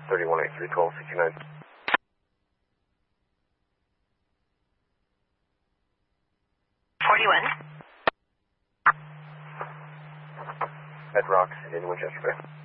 3183, 1269. 41. Ed Rocks in Winchester Bay.